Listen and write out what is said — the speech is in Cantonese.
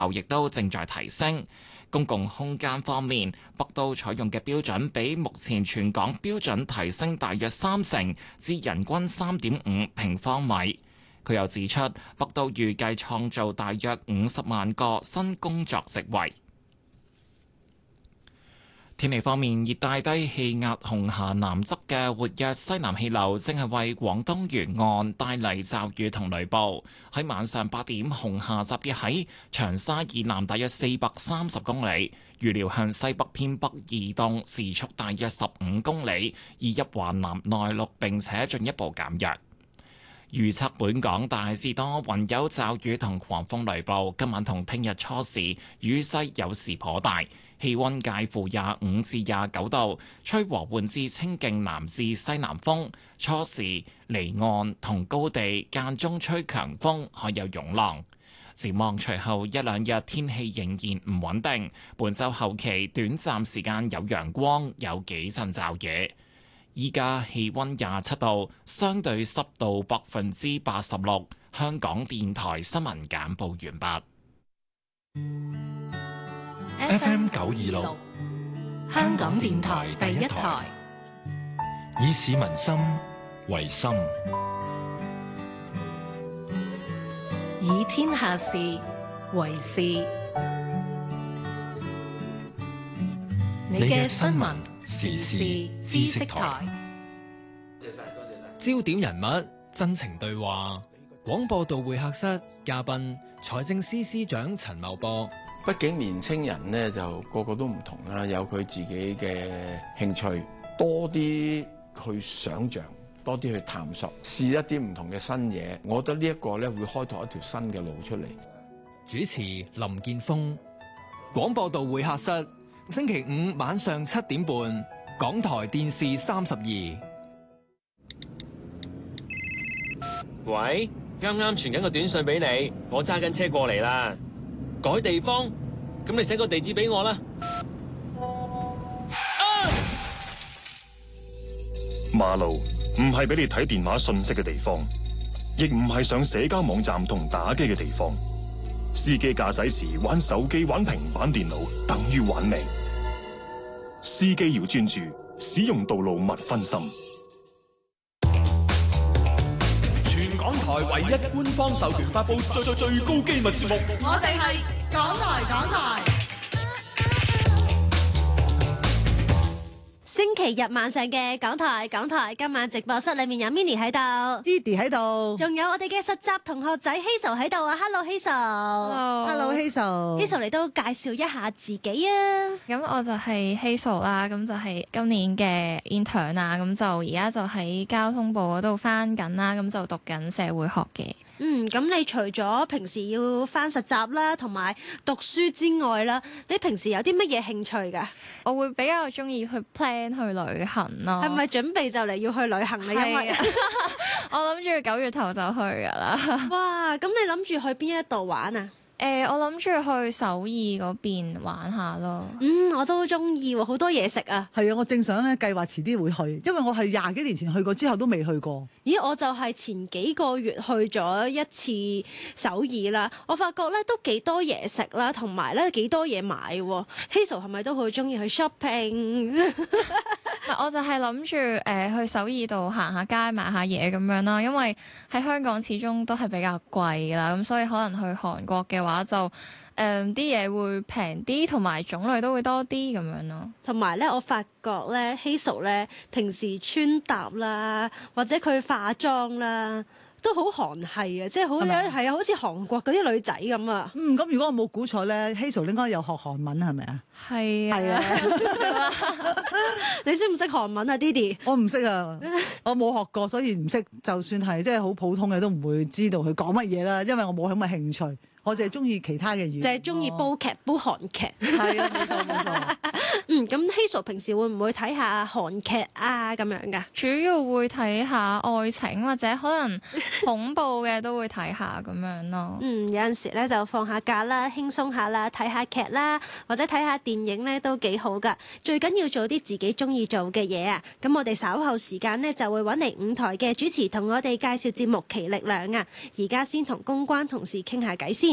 亦都正在提升。公共空間方面，北都採用嘅標準比目前全港標準提升大約30%，至人均3.5平方米。佢又指出，北都預計創造大約50萬個新工作職位。天氣方面，熱帶低氣壓紅霞南側嘅活躍西南氣流正係為廣東沿岸帶嚟驟雨同雷暴。喺晚上8點，紅霞集結喺長沙以南大約430公里，預料向西北偏北移動，時速大約15公里，移入華南內陸並且進一步減弱。預測本港大致多雲，有驟雨同狂風雷暴。今晚同聽日初時雨勢有時頗大，氣溫介乎25至29度，吹和緩至清勁南至西南風。初時離岸同高地間中吹強風，海有湧浪。展望隨後一兩日天氣仍然唔穩定，本週後期短暫時間有陽光，有幾陣驟雨。依家氣溫27度，相對濕度86%。香港電台新聞簡報完畢。FM 926，香港電台第一台，以市民心為心， 以天下事為事。你嘅新聞時事知識台， 多謝晒。 焦點人物，真情對話。廣播道會客室嘉賓，財政司司長陳茂波。 畢竟年青人呢，就個個都唔同啦，有佢自己嘅興趣，多啲去想像，多啲去探索，試一啲唔同嘅新嘢。我覺得呢一個呢，會開拓一條新嘅路出嚟。 主持林健鋒。廣播道會客室，星期5晚上7點半，港台電視32。 喂，啱啱傳緊個短信俾你，我揸緊車過嚟啦。改地方，咁你寫個地址俾我啦。 馬路唔係俾你睇電話信息嘅地方，亦唔係上社交網站同打機嘅地方。司機駕駛時玩手機、玩平板電腦，等於玩命。司機要專注，使用道路勿分心。 全港台唯一官方授權發布最高機密節目， 我哋係港台。星期日晚上嘅港台，今晚直播室裏面有 Minnie 喺度 ，Didi 喺度， 仲有我哋嘅實習同學仔 Hazel 喺度啊 ！Hello Hazel，Hello Hazel 嚟到介紹一下自己啊！ 咁我就係 Hazel 啦，咁就係今年嘅 intern 啊，咁就而家就喺交通部嗰度返緊啦，咁就讀緊社會學嘅。 咁你除咗平時要返實習啦，同埋讀書之外啦，你平時有啲乜嘢興趣㗎？ 我會比較鍾意去 plan 去旅行咯。 係咪準備就嚟要去旅行啦？因為我諗住9月頭就去㗎啦。 哇！咁你諗住去邊一度玩啊？ 我諗住去首爾嗰邊玩下咯。 我都中意喎，好多嘢食啊。 係啊，我正想咧計劃遲啲會去，因為我係20幾年前去過，之後都未去過。 咦，我就係前幾個月去咗一次首爾啦，我發覺咧都幾多嘢食啦，同埋咧幾多嘢買喎。Hazel 係咪都好中意去 shopping？ 我就係諗住去首爾度行下街買下嘢咁樣啦，因為喺香港始終都係比較貴啦，咁所以可能去韓國嘅話就啲嘢會平啲，同埋種類都會多啲咁樣咯。 同埋咧，我發覺咧 Hazel 咧平時穿搭啦，或者佢化妝啦，都好韓系啊，即係好係啊，好似韓國嗰啲女仔咁啊。 咁如果我冇估錯咧 ，Hazel 應該有學韓文係咪啊？ 係啊。 你識唔識韓文啊 Didi？ 我唔識啊，我冇學過，所以唔識。就算係即係好普通嘅，都唔會知道佢講乜嘢啦，因為我冇咁嘅興趣。我淨係中意其他嘅語言， 就係中意煲劇、煲韓劇。 係啊，冇錯。 咁 Hazel 平時會唔會睇下韓劇啊咁樣噶？ 主要會睇下愛情或者可能恐怖嘅都會睇下咁樣咯。 有陣時咧就放下假啦，輕鬆下啦，睇下劇啦，或者睇下電影咧都幾好噶。最緊要做啲自己中意做嘅嘢啊！咁我哋稍後時間咧就會揾嚟5台嘅主持同我哋介紹節目《奇力量》啊！而家先同公關同事傾下偈先。